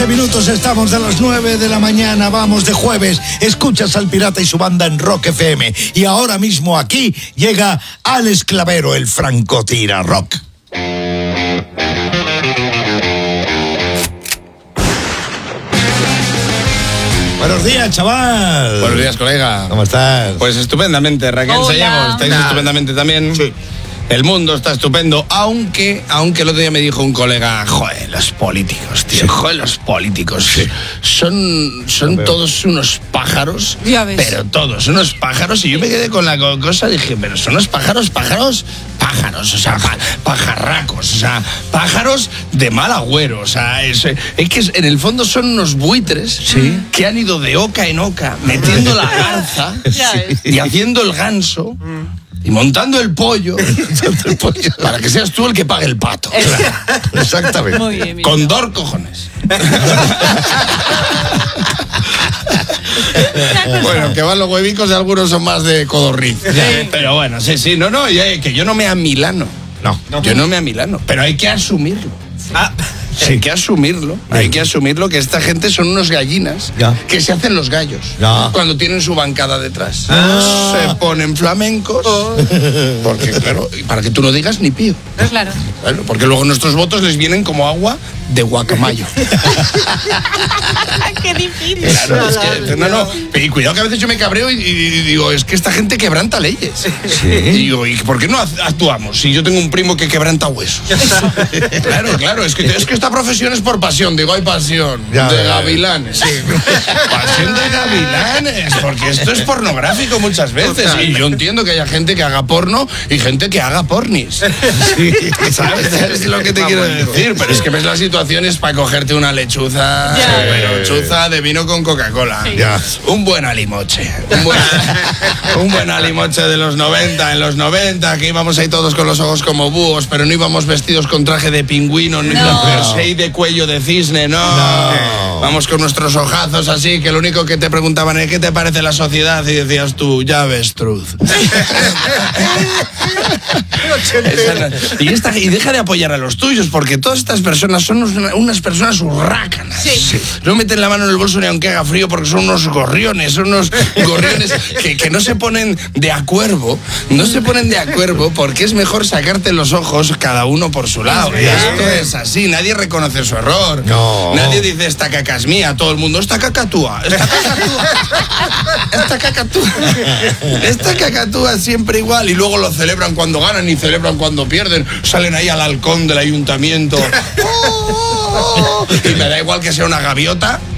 Minutos, estamos de las 9 de la mañana, vamos de jueves, escuchas al Pirata y su banda en Rock FM, y ahora mismo aquí llega Alex Clavero, el francotira rock. Buenos días, chaval. Buenos días, colega. ¿Cómo estás? Pues estupendamente, Raquel Sallego. ¿Estáis estupendamente también? Sí. El mundo está estupendo, aunque el otro día me dijo un colega, joder, los políticos, tío, joder, los políticos, son todos unos pájaros, pero todos unos pájaros, y yo me quedé con la cosa, dije, pero son unos pájaros, o sea, pajarracos, o sea, pájaros de mal agüero, o sea, es que en el fondo son unos buitres que han ido de oca en oca, metiendo la garza y haciendo el ganso. Y montando el pollo para que seas tú el que pague el pato. Claro, exactamente. Muy bien, con dos cojones. Bueno, que van los huevicos y algunos son más de codorniz. Pero bueno, sí, que yo no me amilano. No, yo no me amilano, pero hay que asumirlo. Hay que asumirlo, que esta gente son unos gallinas que se hacen los gallos cuando tienen su bancada detrás. Se ponen flamencos, porque claro, para que tú no digas ni pío. Claro. Bueno, porque luego nuestros votos les vienen como agua de guacamayo. Qué difícil. Claro, es que, y cuidado que a veces yo me cabreo y digo, es que esta gente quebranta leyes. Y digo, ¿y por qué no actuamos? Si yo tengo un primo que quebranta huesos. Claro, es que esta profesión es por pasión. Digo, hay pasión de gavilanes. Pasión de gavilanes, porque esto es pornográfico muchas veces. Y yo entiendo que haya gente que haga porno y gente que haga pornis. ¿Sabes? Es lo que te quiero decir. Pero es que ves las situaciones para cogerte una lechuza, lechuza de vino con Coca-Cola. Un buen alimoche. Un buen alimoche de los 90. En los 90, que íbamos ahí todos con los ojos como búhos, pero no íbamos vestidos con traje de pingüino, ni con jersey de cuello de cisne, no. Vamos con nuestros ojazos así, que lo único que te preguntaban es ¿qué te parece la sociedad? Y decías tú, ya ves, truth. Y deja de apoyar a los tuyos, porque todas estas personas son unas personas hurrácanas. No meten la mano en el bolso ni aunque haga frío, porque son unos gorriones, que no se ponen de acuervo, porque es mejor sacarte los ojos cada uno por su lado. Y esto es así, nadie reconoce su error. Nadie dice esta caca es mía, todo el mundo, esta cacatúa siempre igual, y luego lo celebran cuando ganan y celebran cuando pierden, salen ahí al halcón del ayuntamiento. Y me da igual que sea una gaviota